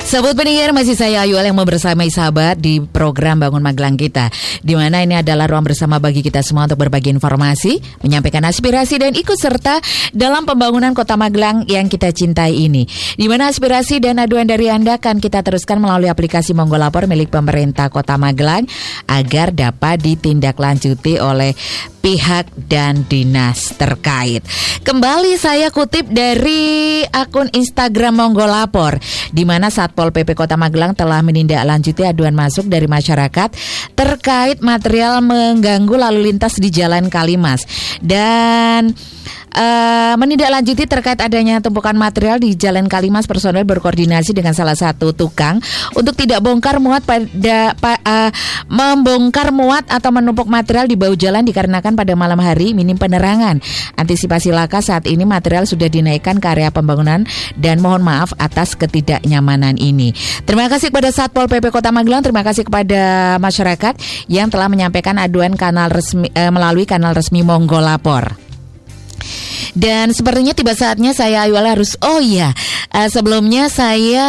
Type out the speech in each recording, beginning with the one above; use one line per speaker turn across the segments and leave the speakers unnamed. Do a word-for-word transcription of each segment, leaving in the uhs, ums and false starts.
Sobat pendengar, masih saya Ayu yang mau bersama sahabat di program Bangun Magelang kita, di mana ini adalah ruang bersama bagi kita semua untuk berbagi informasi, menyampaikan aspirasi dan ikut serta dalam pembangunan Kota Magelang yang kita cintai ini. Di mana aspirasi dan aduan dari Anda akan kita teruskan melalui aplikasi Monggo Lapor milik pemerintah Kota Magelang agar dapat ditindaklanjuti oleh pihak dan dinas terkait. Kembali saya kutip dari akun Instagram Monggo Lapor, di mana Satpol P P Kota Magelang telah menindaklanjuti aduan masuk dari masyarakat terkait material mengganggu lalu lintas di Jalan Kalimas dan Uh, menindaklanjuti terkait adanya tumpukan material di Jalan Kalimas. Personel berkoordinasi dengan salah satu tukang untuk tidak bongkar muat pada pa, uh, membongkar muat atau menumpuk material di bahu jalan dikarenakan pada malam hari minim penerangan. Antisipasi laka saat ini material sudah dinaikkan ke area pembangunan dan mohon maaf atas ketidaknyamanan ini. Terima kasih kepada Satpol P P Kota Magelang, terima kasih kepada masyarakat yang telah menyampaikan aduan kanal resmi uh, melalui kanal resmi Monggo Lapor. Dan sepertinya tiba saatnya saya Ayu harus oh iya uh, sebelumnya saya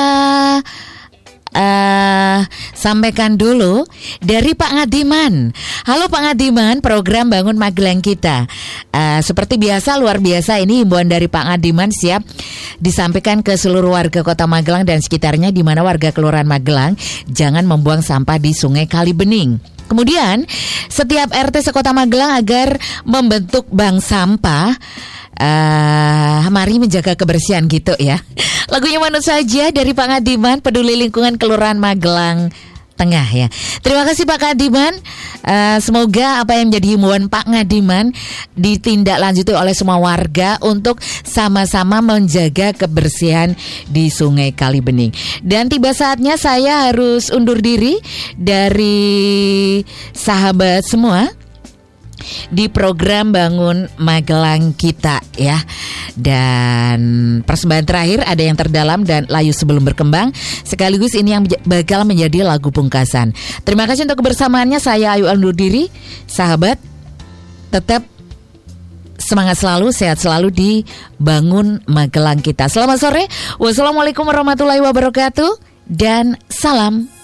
uh, sampaikan dulu dari Pak Ngadiman. Halo Pak Ngadiman, program Bangun Magelang kita uh, seperti biasa luar biasa ini himbauan dari Pak Ngadiman siap disampaikan ke seluruh warga Kota Magelang dan sekitarnya, di mana warga Kelurahan Magelang jangan membuang sampah di Sungai Kalibening. Kemudian setiap R T sekota Magelang agar membentuk bank sampah. Uh, mari menjaga kebersihan gitu ya. Lagunya mana saja dari Pak Ngadiman, Peduli Lingkungan Kelurahan Magelang Tengah ya. Terima kasih Pak Ngadiman. uh, Semoga apa yang menjadi himbauan Pak Ngadiman ditindaklanjuti oleh semua warga untuk sama-sama menjaga kebersihan di Sungai Kalibening. Dan tiba saatnya saya harus undur diri dari sahabat semua di program Bangun Magelang kita ya. Dan persembahan terakhir ada yang terdalam dan layu sebelum berkembang, sekaligus ini yang bakal menjadi lagu pungkasan. Terima kasih untuk kebersamaannya. Saya Ayu undur diri. Sahabat, tetap semangat selalu, sehat selalu di Bangun Magelang kita. Selamat sore. Wassalamualaikum warahmatullahi wabarakatuh dan salam